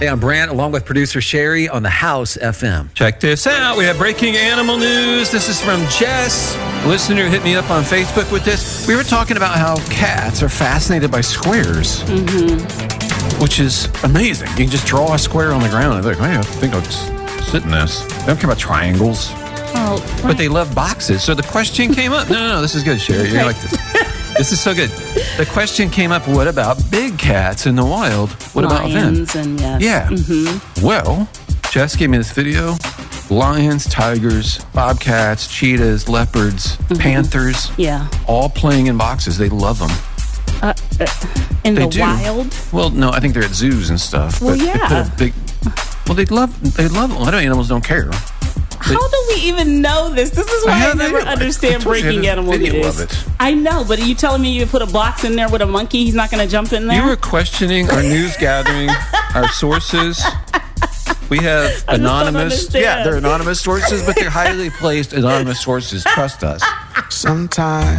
Hey, I'm Brant, along with producer Sherry on the House FM. Check this out. We have breaking animal news. This is from Jess. A listener hit me up on Facebook with this. We were talking about how cats are fascinated by squares, which is amazing. You can just draw a square on the ground and they're like, hey, I think I'll just sit in this. They don't care about triangles. Oh, But they love boxes. So the question came up. No, this is good, Sherry. You're like this. This is so good. The question came up, what about big cats in the wild? What about them? lions and yes. Yeah. Well, Jess gave me this video. Lions, tigers, bobcats, cheetahs, leopards, panthers. Yeah. All playing in boxes. They love them. In They the do. wild. Well, no, I think they're at zoos and stuff. Well, but yeah. They put a big... Well, they love a lot of animals don't care. How do we even know this? This is why I have never video. understand I told you I breaking have a animal video news. of it. I know, but are you telling me you put a box in there with a monkey? He's not going to jump in there? You were questioning our news gathering, our sources. We have don't anonymous. understand. Yeah, they're anonymous sources, but they're highly placed anonymous sources. Trust us. Sometimes